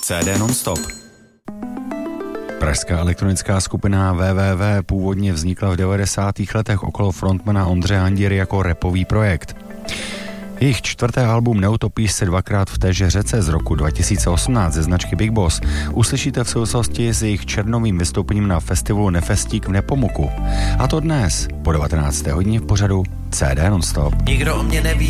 CD non-stop. Pražská elektronická skupina www původně vznikla v 90. letech okolo frontmana Ondřeje Handěry jako rapový projekt. Jejich čtvrté album Neutopíš se dvakrát v téže řece z roku 2018 ze značky Big Boss uslyšíte v souvislosti s jejich červnovým vystoupením na festivalu Nefestík v Nepomuku. A to dnes po 19. hodině v pořadu CD non-stop. Nikdo o mě neví.